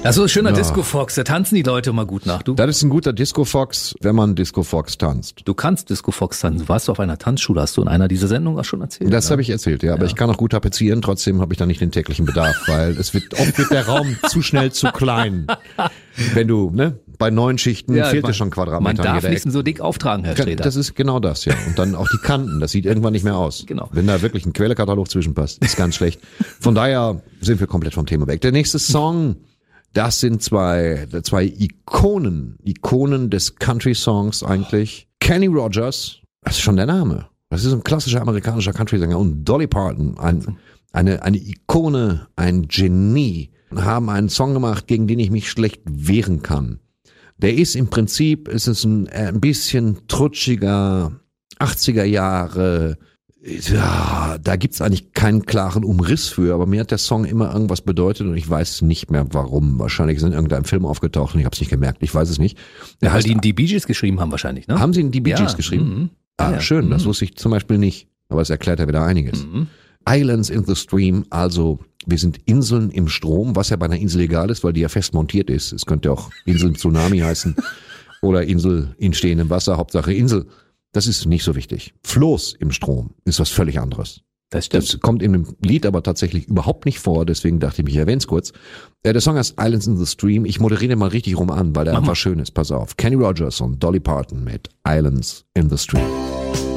Also schöner Disco-Fox, da tanzen die Leute mal gut nach, du. Das ist ein guter Disco-Fox, wenn man Disco-Fox tanzt. Du kannst Disco-Fox tanzen. Warst du auf einer Tanzschule, hast du in einer dieser Sendungen auch schon erzählt? Das habe ich erzählt, ja. Aber ich kann auch gut tapezieren, trotzdem habe ich da nicht den täglichen Bedarf, weil oft wird der Raum zu schnell zu klein. Wenn du, bei 9 Schichten fehlt dir schon Quadratmeter. Man darf nicht so dick auftragen, Herr Sträter. Das ist genau das, ja. Und dann auch die Kanten, das sieht irgendwann nicht mehr aus. Genau. Wenn da wirklich ein Quellekatalog zwischenpasst, ist ganz schlecht. Von daher sind wir komplett vom Thema weg. Der nächste Song, das sind zwei Ikonen des Country-Songs eigentlich. Kenny Rogers, das ist schon der Name. Das ist ein klassischer amerikanischer Country-Sänger. Und Dolly Parton, eine Ikone, ein Genie, haben einen Song gemacht, gegen den ich mich schlecht wehren kann. Der ist im Prinzip, ein bisschen trutschiger, 80er Jahre. Ja, da gibt's eigentlich keinen klaren Umriss für, aber mir hat der Song immer irgendwas bedeutet und ich weiß nicht mehr warum. Wahrscheinlich ist in irgendeinem Film aufgetaucht und ich habe es nicht gemerkt, ich weiß es nicht. Weil die die Bee Gees geschrieben haben wahrscheinlich, ne? Haben sie die Bee Gees geschrieben? Schön, das wusste ich zum Beispiel nicht, aber es erklärt ja wieder einiges. Islands in the Stream, also wir sind Inseln im Strom, was ja bei einer Insel egal ist, weil die ja fest montiert ist. Es könnte auch Insel im Tsunami heißen oder Insel in stehendem Wasser, Hauptsache Insel. Das ist nicht so wichtig. Floß im Strom ist was völlig anderes. Das stimmt. Das kommt in dem Lied aber tatsächlich überhaupt nicht vor, deswegen dachte ich, ich erwähne es kurz. Der Song heißt Islands in the Stream. Ich moderiere den mal richtig rum an, weil der einfach schön ist. Pass auf. Kenny Rogers und Dolly Parton mit Islands in the Stream.